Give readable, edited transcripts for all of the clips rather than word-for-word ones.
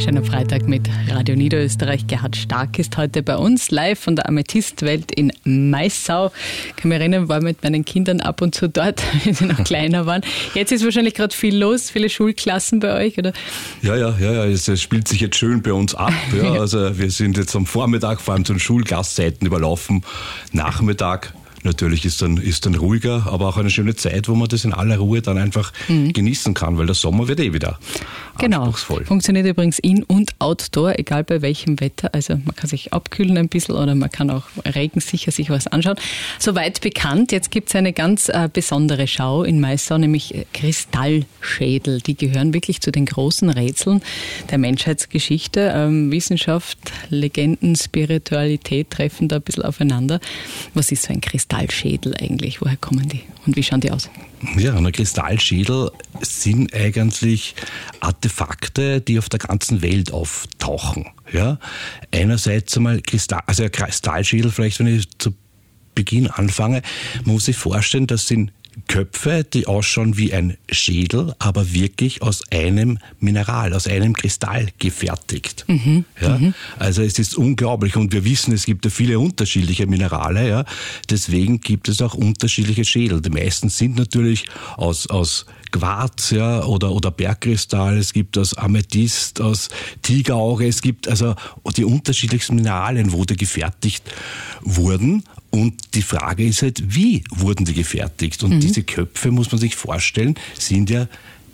Schön am Freitag mit Radio Niederösterreich. Gerhard Stark ist heute bei uns, live von der Amethystwelt in Maissau. Ich kann mich erinnern, war mit meinen Kindern ab und zu dort, wenn sie noch kleiner waren. Jetzt ist wahrscheinlich gerade viel los, viele Schulklassen bei euch, oder? Ja, es spielt sich jetzt schön bei uns ab. Ja. Also wir sind jetzt am Vormittag vor allem zu den Schulgastzeiten überlaufen. Nachmittag natürlich ist dann ruhiger, aber auch eine schöne Zeit, wo man das in aller Ruhe dann einfach genießen kann, weil der Sommer wird wieder anspruchsvoll. Funktioniert übrigens in- und outdoor, egal bei welchem Wetter. Also man kann sich abkühlen ein bisschen oder man kann auch regensicher sich was anschauen. Soweit bekannt, jetzt gibt es eine ganz besondere Schau in Maissau, nämlich Kristallschädel. Die gehören wirklich zu den großen Rätseln der Menschheitsgeschichte. Wissenschaft, Legenden, Spiritualität treffen da ein bisschen aufeinander. Was ist so ein Kristallschädel eigentlich? Woher kommen die und wie schauen die aus? Ja, ein Kristallschädel sind eigentlich Artefakte, die auf der ganzen Welt auftauchen. Ja? Einerseits einmal Kristallschädel, vielleicht wenn ich zu Beginn anfange, man muss sich vorstellen, das sind Köpfe, die ausschauen wie ein Schädel, aber wirklich aus einem Mineral, aus einem Kristall gefertigt. Also es ist unglaublich und wir wissen, es gibt ja viele unterschiedliche Minerale, ja. Deswegen gibt es auch unterschiedliche Schädel. Die meisten sind natürlich aus Quarz, ja, oder Bergkristall, es gibt aus Amethyst, aus Tigerauge, es gibt also die unterschiedlichsten Mineralien, wo die gefertigt wurden. Und die Frage ist halt, wie wurden die gefertigt? Und diese Köpfe, muss man sich vorstellen, sind ja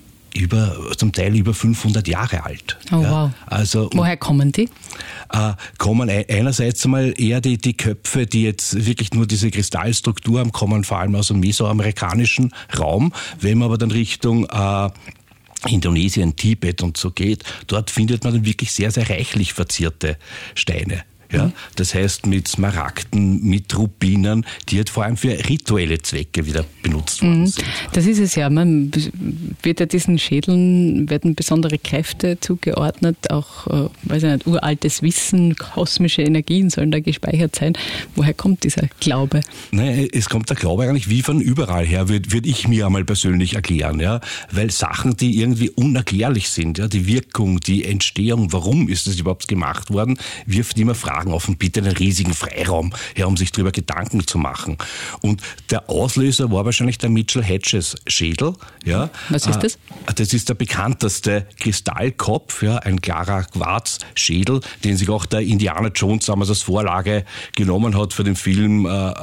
zum Teil über 500 Jahre alt. Oh, ja. Wow. Also, woher kommen die? Kommen einerseits einmal eher die Köpfe, die jetzt wirklich nur diese Kristallstruktur haben, kommen vor allem aus dem mesoamerikanischen Raum. Wenn man aber dann Richtung Indonesien, Tibet und so geht, dort findet man dann wirklich sehr, sehr reichlich verzierte Steine. Ja, das heißt mit Smaragden, mit Rubinen, die halt vor allem für rituelle Zwecke wieder benutzt worden sind. Das ist es ja. Man wird ja diesen Schädeln werden besondere Kräfte zugeordnet, auch uraltes Wissen, kosmische Energien sollen da gespeichert sein. Woher kommt dieser Glaube? Nein, es kommt der Glaube eigentlich wie von überall her, würde ich mir einmal persönlich erklären, ja, weil Sachen, die irgendwie unerklärlich sind, ja, die Wirkung, die Entstehung, warum ist das überhaupt gemacht worden, wirft immer Fragen auf und bietet einen riesigen Freiraum her, um sich darüber Gedanken zu machen. Und der Auslöser war wahrscheinlich der Mitchell-Hedges Schädel. Ja. Was ist das? Das ist der bekannteste Kristallkopf, ja, ein klarer Quarzschädel, den sich auch der Indiana Jones damals als Vorlage genommen hat für den Film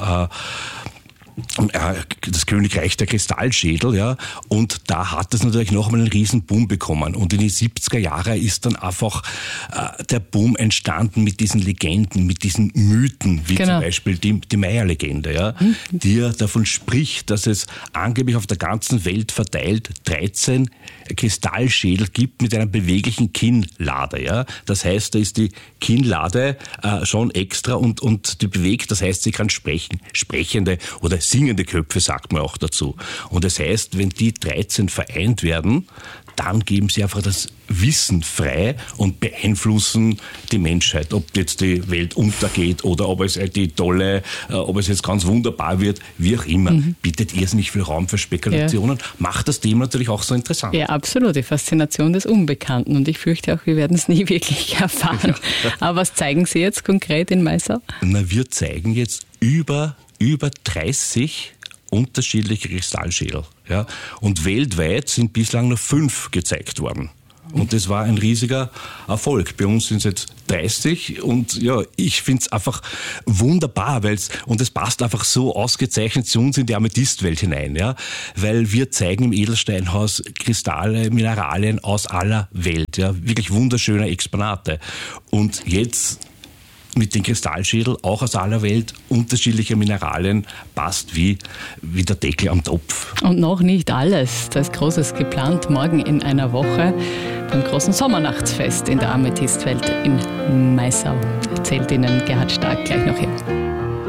das Königreich der Kristallschädel, ja, und da hat es natürlich noch einmal einen riesen Boom bekommen und in die 70er Jahre ist dann einfach der Boom entstanden mit diesen Legenden, mit diesen Mythen, wie zum Beispiel die Maya-Legende, ja, die ja davon spricht, dass es angeblich auf der ganzen Welt verteilt 13 Kristallschädel gibt mit einer beweglichen Kinnlade, ja, das heißt, da ist die Kinnlade schon extra und die bewegt, das heißt, sie kann sprechende oder singende Köpfe, sagt man auch dazu. Und das heißt, wenn die 13 vereint werden, dann geben sie einfach das Wissen frei und beeinflussen die Menschheit. Ob jetzt die Welt untergeht oder ob es jetzt ganz wunderbar wird, wie auch immer. Bietet irrsinnig viel Raum für Spekulationen, macht das Thema natürlich auch so interessant. Ja, absolut. Die Faszination des Unbekannten. Und ich fürchte auch, wir werden es nie wirklich erfahren. Aber was zeigen Sie jetzt konkret in Maissau? Wir zeigen jetzt über 30 unterschiedliche Kristallschädel. Ja? Und weltweit sind bislang nur 5 gezeigt worden. Und das war ein riesiger Erfolg. Bei uns sind es jetzt 30 und ja, ich finde es einfach wunderbar, und es passt einfach so ausgezeichnet zu uns in die Amethystwelt hinein, ja, weil wir zeigen im Edelsteinhaus Kristalle, Mineralien aus aller Welt, ja, wirklich wunderschöne Exponate. Und jetzt mit den Kristallschädel, auch aus aller Welt, unterschiedliche Mineralien, passt wie der Deckel am Topf. Und noch nicht alles. Da ist Großes geplant, morgen in einer Woche beim großen Sommernachtsfest in der Amethystwelt in Maissau. Erzählt Ihnen Gerhard Stark gleich noch hier.